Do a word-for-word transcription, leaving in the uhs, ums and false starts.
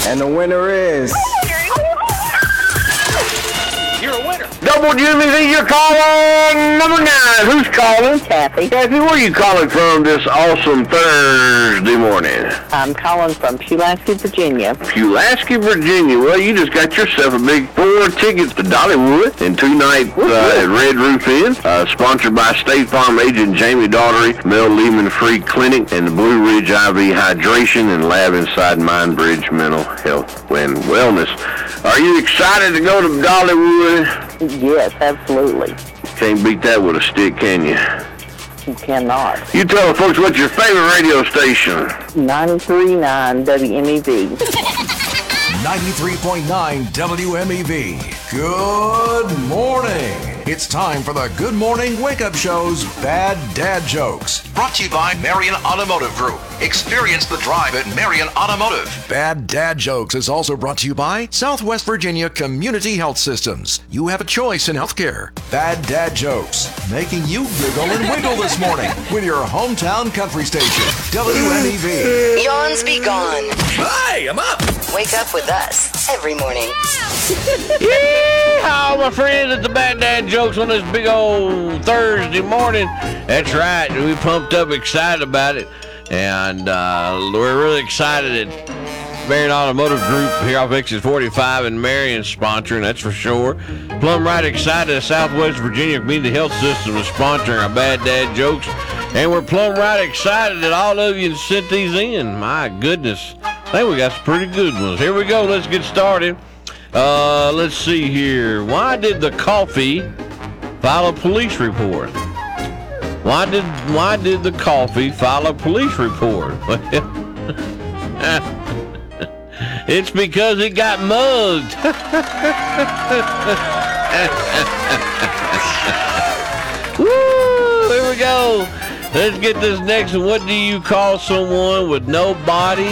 And the winner is... You're a winner. Double Jimmy, you're calling number nine. Who's calling? Kathy. Kathy, where are you calling from this awesome Thursday morning? I'm calling from Pulaski, Virginia. Pulaski, Virginia. Well, you just got yourself a big four tickets to Dollywood and two nights uh, at Red Roof Inn, uh, sponsored by State Farm agent Jamie Daugherty, Mel Lehman Free Clinic, and the Blue Ridge I V Hydration and Lab Inside Mindbridge Mental Health and Wellness. Are you excited to go to Dollywood? Yes, absolutely. Can't beat that with a stick, can you? You cannot. You tell the folks what's your favorite radio station. ninety-three point nine W M E V. ninety-three point nine W M E V. Good morning. It's time for the Good Morning Wake Up Show's Bad Dad Jokes. Brought to you by Marion Automotive Group. Experience the drive at Marion Automotive. Bad Dad Jokes is also brought to you by Southwest Virginia Community Health Systems. You have a choice in healthcare. Bad Dad Jokes, making you giggle and wiggle this morning with your hometown country station, W M E V. Yawns be gone. Hey, I'm up. Wake up with us every morning. Yeehaw, my friends, it's the Bad Dad Jokes on this big old Thursday morning. That's right, we pumped up, excited about it. And uh, we're really excited that Marion Automotive Group here off Exit forty-five and Marion's sponsoring, that's for sure. Plumb right excited that Southwest Virginia Community Health System is sponsoring our Bad Dad Jokes. And we're plumb right excited that all of you sent these in. My goodness, I think we got some pretty good ones. Here we go, let's get started. Uh, let's see here. Why did the coffee file a police report? Why did why did the coffee file a police report? It's because it got mugged. Woo! Here we go. Let's get this next one. What do you call someone with no body